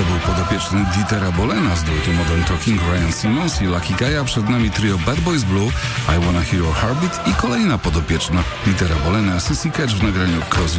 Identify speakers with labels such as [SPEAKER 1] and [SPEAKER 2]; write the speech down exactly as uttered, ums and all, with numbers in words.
[SPEAKER 1] To był podopieczny Dietera Bolena z duetu Modern Talking, Ryan Simmons i Lucky Guy'a. Przed nami trio Bad Boys Blue, I Wanna Hear Your Heartbeat i kolejna podopieczna Dietera Bolena, Sissy Catch w nagraniu Cause